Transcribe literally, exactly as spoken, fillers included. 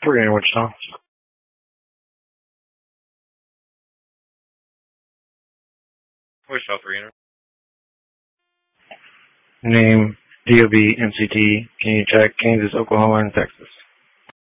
Three in Wichita. Wichita three. Name, D O B, M C T. Can you check Kansas, Oklahoma, and Texas?